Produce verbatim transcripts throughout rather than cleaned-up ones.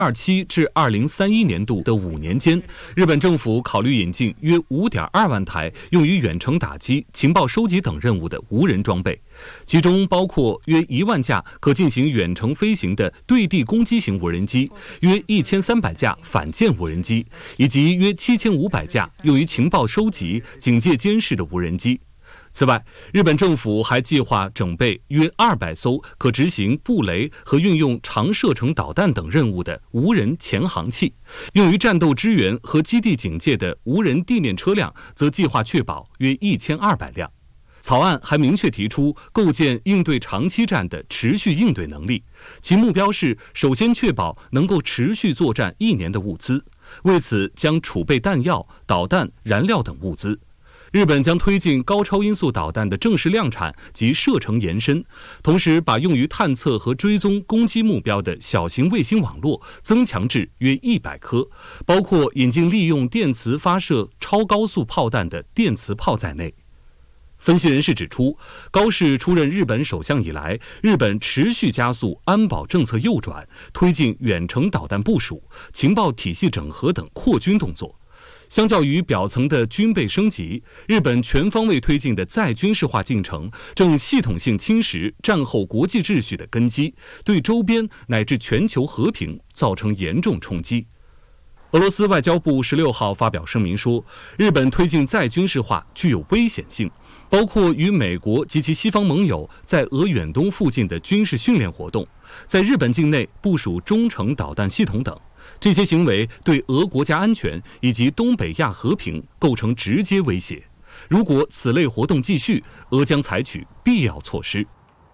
二七至二零三一年度的五年间，日本政府考虑引进约五点二万台用于远程打击、情报收集等任务的无人装备，其中包括约一万架可进行远程飞行的对地攻击型无人机，约一千三百架反舰无人机，以及约七千五百架用于情报收集、警戒监视的无人机。此外，日本政府还计划整备约二百艘可执行布雷和运用长射程导弹等任务的无人潜航器，用于战斗支援和基地警戒的无人地面车辆则计划确保约一千二百辆。草案还明确提出构建应对长期战的持续应对能力，其目标是首先确保能够持续作战一年的物资，为此将储备弹药、导弹、燃料等物资。日本将推进高超音速导弹的正式量产及射程延伸，同时把用于探测和追踪攻击目标的小型卫星网络增强至约一百颗，包括引进利用电磁发射超高速炮弹的电磁炮在内。分析人士指出，高市出任日本首相以来，日本持续加速安保政策右转，推进远程导弹部署、情报体系整合等扩军动作。相较于表层的军备升级，日本全方位推进的再军事化进程正系统性侵蚀战后国际秩序的根基，对周边乃至全球和平造成严重冲击。俄罗斯外交部十六号发表声明说，日本推进再军事化具有危险性，包括与美国及其西方盟友在俄远东附近的军事训练活动，在日本境内部署中程导弹系统等。这些行为对俄国家安全以及东北亚和平构成直接威胁。如果此类活动继续，俄将采取必要措施。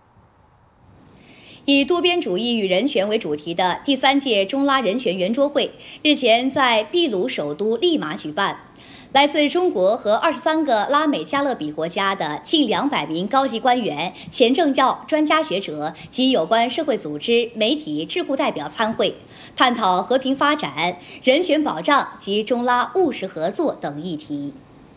以多边主义与人权为主题的第三届中拉人权圆桌会日前在秘鲁首都利马举办。来自中国和二十三个拉美加勒比国家的近两百名高级官员、前政要、专家学者及有关社会组织、媒体、智库代表参会，探讨和平发展、人权保障及中拉务实合作等议题。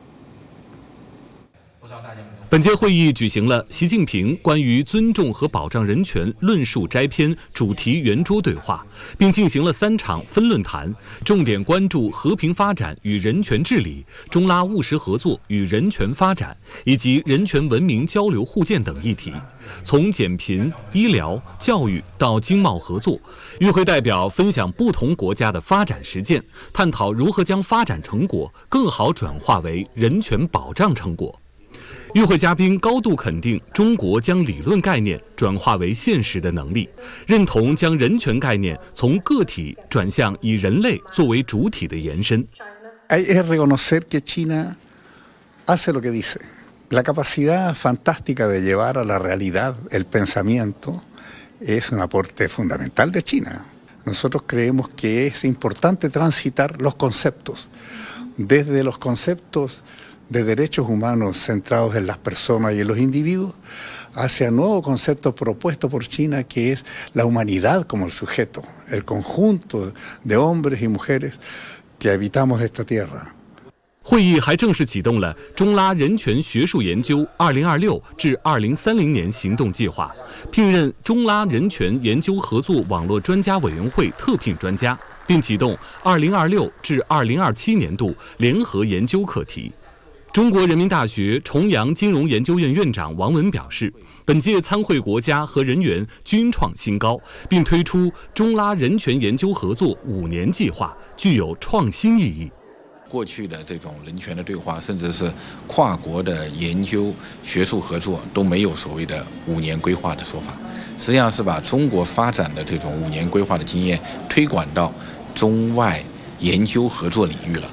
本届会议举行了习近平关于尊重和保障人权论述摘篇主题圆桌对话，并进行了三场分论坛，重点关注和平发展与人权治理、中拉务实合作与人权发展以及人权文明交流互鉴等议题。从减贫、医疗、教育到经贸合作，与会代表分享不同国家的发展实践，探讨如何将发展成果更好转化为人权保障成果。与会嘉宾高度肯定中国将理论概念转化为现实的能力，认同将人权概念从个体转向以人类作为主体的延伸。 Hay que reconocer que China hace lo que dice. La capacidad fantástica de llevar a la realidad el pensamiento es un aporte fundamental de China. Nosotros creemos que es importante transitar los conceptos, desde los conceptos de derechos humanos centrados en las personas y en los individuos, hacia un nuevo concepto propuesto por China, que es la humanidad como el sujeto, el conjunto de hombres y mujeres que habitamos esta tierra. 会议还正式启动了中拉人权学术研究二零二六至二零三零年行动计划，聘任中拉人权研究合作网络专家委员会特聘专家，并启动二零二六至二零二七年度联合研究课题。中国人民大学重阳金融研究院院长王文表示，本届参会国家和人员均创新高，并推出中拉人权研究合作五年计划，具有创新意义。 过去的这种人权的对话，甚至是跨国的研究、学术合作，都没有所谓的五年规划的说法，实际上是把中国发展的这种五年规划的经验推广到中外研究合作领域了。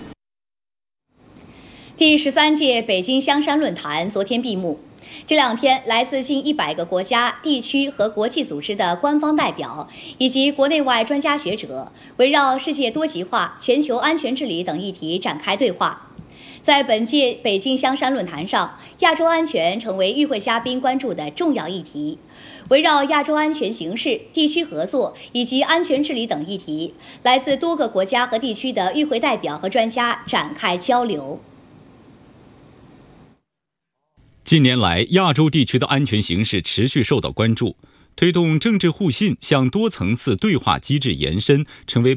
第十三届北京香山论坛昨天闭幕。这两天，来自近一百个国家、地区和国际组织的官方代表以及国内外专家学者，围绕世界多极化、全球安全治理等议题展开对话。在本届北京香山论坛上，亚洲安全成为与会嘉宾关注的重要议题。围绕亚洲安全形势、地区合作以及安全治理等议题，来自多个国家和地区的与会代表和专家展开交流。 近年来，亚洲地区的安全形势持续受到关注。 推动政治互信向多层次对话机制延伸，成为